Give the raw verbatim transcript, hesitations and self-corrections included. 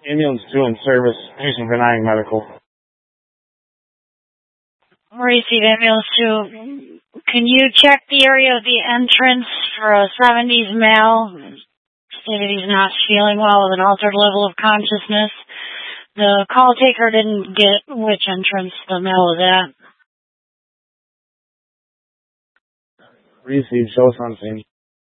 Ambulance two in service. Patient denying medical. Receive ambulance two. Can you check the area of the entrance for a seventies male? Stated he's not feeling well with an altered level of consciousness. The call taker didn't get which entrance the male was at. Receive show something.